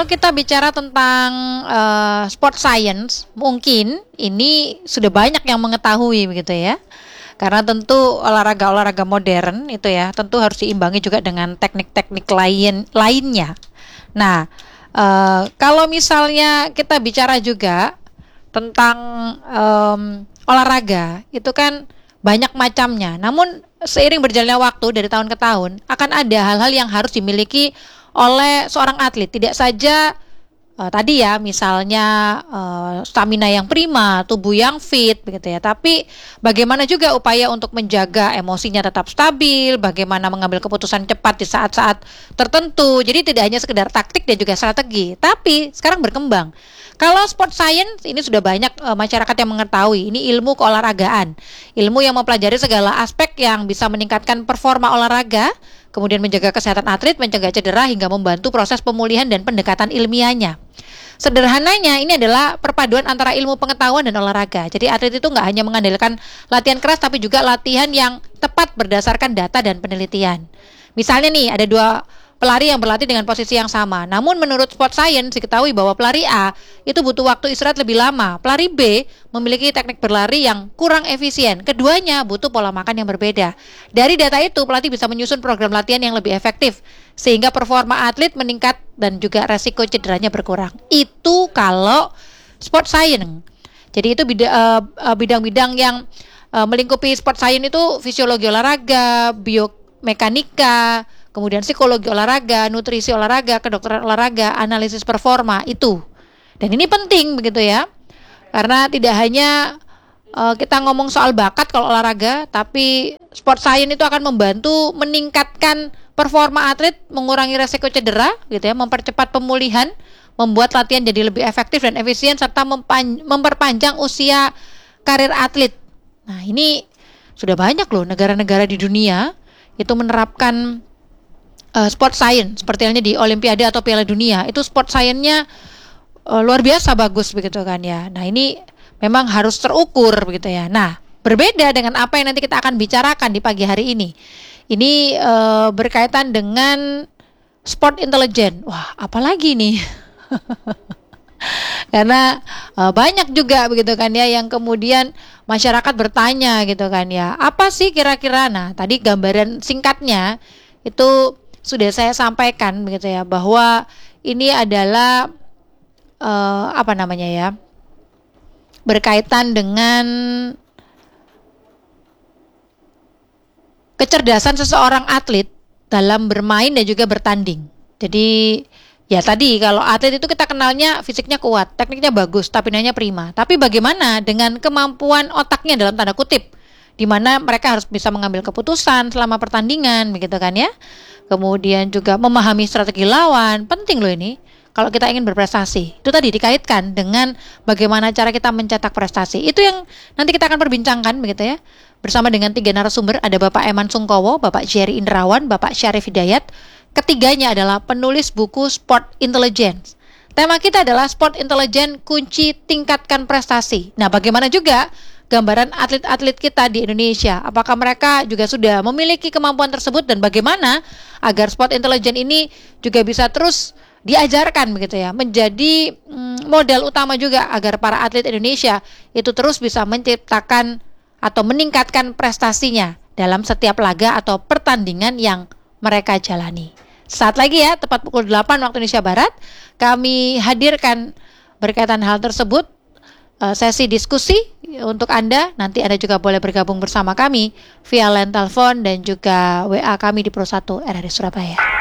Kalau kita bicara tentang sport science, mungkin ini sudah banyak yang mengetahui begitu ya. Karena tentu olahraga modern itu ya, tentu harus diimbangi juga dengan teknik-teknik lainnya. Nah, kalau misalnya kita bicara juga tentang olahraga, itu kan banyak macamnya. Namun seiring berjalannya waktu dari tahun ke tahun, akan ada hal-hal yang harus dimiliki oleh seorang atlet. Tidak saja tadi ya, misalnya stamina yang prima, tubuh yang fit begitu ya. Tapi bagaimana juga upaya untuk menjaga emosinya tetap stabil, bagaimana mengambil keputusan cepat di saat-saat tertentu. Jadi tidak hanya sekedar taktik dan juga strategi, tapi sekarang berkembang. Kalau sport science ini sudah banyak masyarakat yang mengetahui. Ini ilmu keolahragaan, ilmu yang mempelajari segala aspek yang bisa meningkatkan performa olahraga, kemudian menjaga kesehatan atlet, mencegah cedera, hingga membantu proses pemulihan dan pendekatan ilmiahnya. Sederhananya ini adalah perpaduan antara ilmu pengetahuan dan olahraga. Jadi atlet itu nggak hanya mengandalkan latihan keras, tapi juga latihan yang tepat berdasarkan data dan penelitian. Misalnya nih, ada 2 pelari yang berlatih dengan posisi yang sama. Namun menurut sport science diketahui bahwa pelari A itu butuh waktu istirahat lebih lama. Pelari B memiliki teknik berlari yang kurang efisien. Keduanya butuh pola makan yang berbeda. Dari data itu, pelatih bisa menyusun program latihan yang lebih efektif sehingga performa atlet meningkat dan juga resiko cederanya berkurang. Itu kalau sport science. Jadi itu bidang-bidang yang melingkupi sport science itu fisiologi olahraga, biomekanika, kemudian psikologi olahraga, nutrisi olahraga, kedokteran olahraga, analisis performa itu. Dan ini penting begitu ya. Karena tidak hanya kita ngomong soal bakat kalau olahraga, tapi sport science itu akan membantu meningkatkan performa atlet, mengurangi resiko cedera gitu ya, mempercepat pemulihan, membuat latihan jadi lebih efektif dan efisien, serta memperpanjang usia karir atlet. Nah, ini sudah banyak loh negara-negara di dunia itu menerapkan sport science, seperti halnya di Olimpiade atau Piala Dunia, itu sport science-nya luar biasa bagus begitu kan ya. Nah, ini memang harus terukur begitu ya. Nah, berbeda dengan apa yang nanti kita akan bicarakan di pagi hari ini. Ini berkaitan dengan sport intelligence. Wah, apalagi nih? Karena banyak juga begitu kan ya yang kemudian masyarakat bertanya gitu kan ya, apa sih kira-kira? Nah, tadi gambaran singkatnya itu sudah saya sampaikan begitu ya, bahwa ini adalah berkaitan dengan kecerdasan seseorang atlet dalam bermain dan juga bertanding. Jadi ya tadi kalau atlet itu kita kenalnya fisiknya kuat, tekniknya bagus, staminanya prima. Tapi bagaimana dengan kemampuan otaknya dalam tanda kutip, di mana mereka harus bisa mengambil keputusan selama pertandingan begitu kan ya. Kemudian juga memahami strategi lawan, penting loh ini. Kalau kita ingin berprestasi, itu tadi dikaitkan dengan bagaimana cara kita mencetak prestasi. Itu yang nanti kita akan perbincangkan begitu ya. Bersama dengan 3 narasumber, ada Bapak Eman Sungkowo, Bapak Jerry Indrawan, Bapak Syarif Hidayat. Ketiganya adalah penulis buku Sport Intelligence. Tema kita adalah Sport Intelligence, kunci tingkatkan prestasi. Nah, bagaimana juga gambaran atlet-atlet kita di Indonesia? Apakah mereka juga sudah memiliki kemampuan tersebut, dan bagaimana agar Sport Intelligence ini juga bisa terus diajarkan begitu ya, menjadi modal utama juga agar para atlet Indonesia itu terus bisa menciptakan atau meningkatkan prestasinya dalam setiap laga atau pertandingan yang mereka jalani. Saat lagi ya, tepat pukul 8 waktu Indonesia Barat, kami hadirkan berkaitan hal tersebut sesi diskusi untuk Anda. Nanti Anda juga boleh bergabung bersama kami via line telepon dan juga WA kami di Pro 1 RRI Surabaya.